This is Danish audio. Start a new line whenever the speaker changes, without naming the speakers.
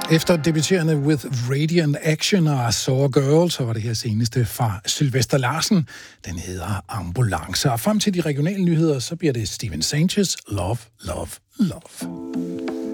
Efter debuterende With Radiant Action og I Saw a Girl, så var det her seneste fra Sylvester Larsen. Den hedder Ambulance. Og frem til de regionale nyheder, så bliver det Steven Sanchez, Love, Love, Love.